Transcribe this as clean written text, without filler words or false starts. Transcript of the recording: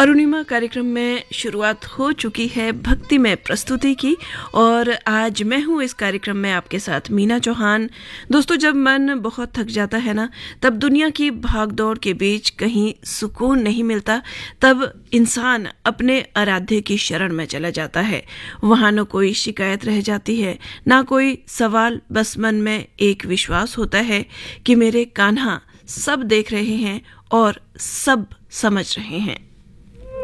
अरुणिमा कार्यक्रम में शुरुआत हो चुकी है भक्तिमय प्रस्तुति की और आज मैं हूँ इस कार्यक्रम में आपके साथ मीना चौहान। दोस्तों, जब मन बहुत थक जाता है ना, तब दुनिया की भागदौड़ के बीच कहीं सुकून नहीं मिलता, तब इंसान अपने आराध्य की शरण में चला जाता है। वहाँ न कोई शिकायत रह जाती है, ना कोई सवाल, बस मन में एक विश्वास होता है कि मेरे कान्हा सब देख रहे हैं और सब समझ रहे हैं।